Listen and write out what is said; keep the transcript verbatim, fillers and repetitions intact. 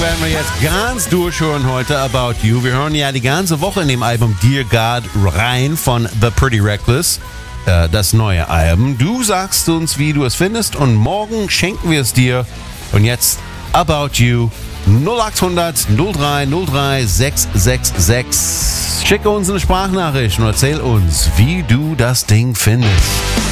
werden wir jetzt ganz durchhören heute, About You. Wir hören ja die ganze Woche in dem Album Dear God rein von The Pretty Reckless, äh, das neue Album. Du sagst uns, wie du es findest und morgen schenken wir es dir. Und jetzt About You null acht hundert null drei null drei sechs sechs sechs. Schicke uns eine Sprachnachricht und erzähl uns, wie du das Ding findest.